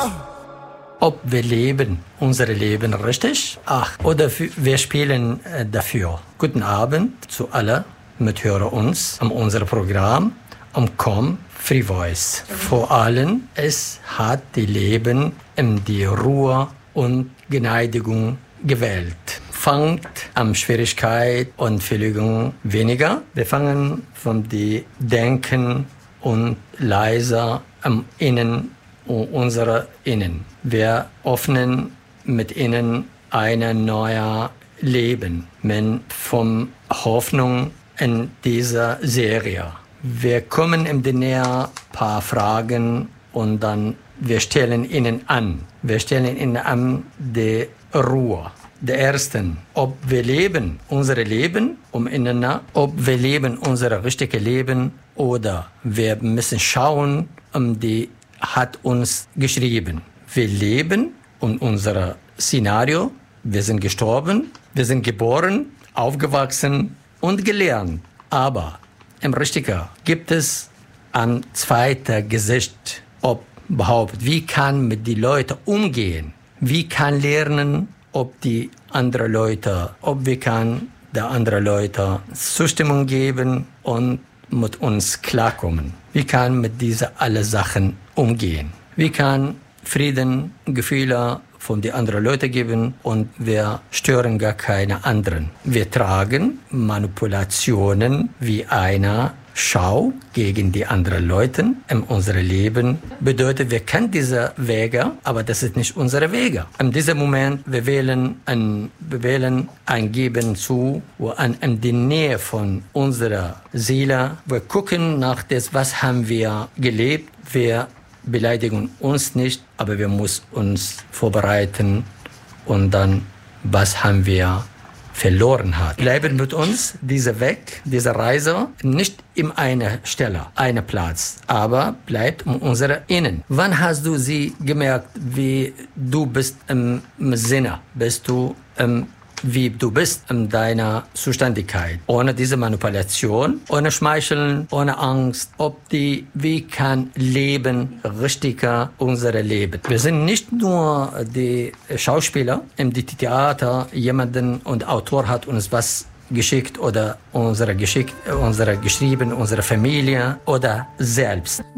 Ob wir leben, unser Leben richtig? Oder wir spielen dafür. Guten Abend zu allen Mithörer uns an unserem Programm Com Free Voice. Vor allem, es hat die Leben in die Ruhe und Gneidigung gewählt. Fangt an Schwierigkeit und Verlegung weniger. Wir fangen von die Denken und leiser am Innen unserer Innen. Wir öffnen mit ihnen ein neues Leben mit von Hoffnung in dieser Serie. Wir kommen in die Nähe paar Fragen und dann wir stellen ihnen an. Wir stellen ihnen an die Ruhe. Der ersten, ob wir leben, unser Leben umeinander, ob wir leben, unser richtiges Leben oder wir müssen schauen, die hat uns geschrieben. Wir leben in unser Szenario, wir sind gestorben, wir sind geboren, aufgewachsen und gelernt. Aber im Richtigen gibt es ein zweites Gesicht, ob behauptet, wie kann mit den Leuten umgehen, wie kann lernen, ob die anderen Leute, ob wir kann der anderen Leute Zustimmung geben und mit uns klarkommen. Wie kann mit diesen alle Sachen umgehen? Wie kann Frieden, Gefühle von den anderen Leuten geben und wir stören gar keine anderen. Wir tragen Manipulationen wie eine Schau gegen die anderen Leute in unserem Leben. Bedeutet, wir kennen diese Wege, aber das ist nicht unsere Wege. In diesem Moment, wir wählen ein Geben zu, wo in die Nähe von unserer Seele, wir gucken nach das, was haben wir gelebt. Wir beleidigen uns nicht, aber wir müssen uns vorbereiten und dann, was haben wir verloren hat. Bleiben mit uns dieser Weg, diese Reise, nicht in einer Stelle, einer Platz, aber bleibt in unserer Innen. Wann hast du sie gemerkt, wie du bist im Sinne, bist du wie du bist in deiner Zuständigkeit, ohne diese Manipulation, ohne Schmeicheln, ohne Angst, wie kann Leben richtiger unser Leben. Wir sind nicht nur die Schauspieler im Theater, jemanden und Autor hat uns was geschickt oder unsere geschrieben, unsere Familie oder selbst.